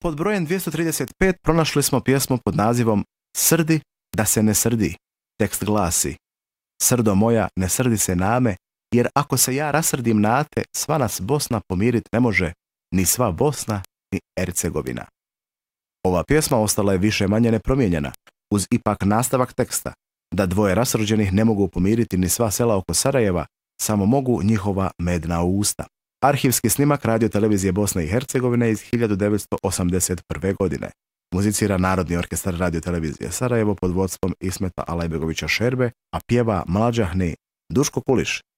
Pod brojem 235 pronašli smo pjesmu pod nazivom Srdi da se ne srdi. Tekst glasi: Srdo moja, ne srdi se name, jer ako se ja rasrdim na te, sva nas Bosna pomirit ne može, ni sva Bosna, ni Hercegovina. Ova pjesma ostala je više manje nepromijenjena, uz ipak nastavak teksta, da dvoje rasrođenih ne mogu pomiriti ni sva sela oko Sarajeva, samo mogu njihova medna usta. Arhivski snimak Radio televizije Bosne i Hercegovine iz 1981. godine. Muzicira Narodni orkestar Radio televizije Sarajevo pod vodstvom Ismeta Alajbegovića Šerbe, a pjeva mlađahni Duško Kuliš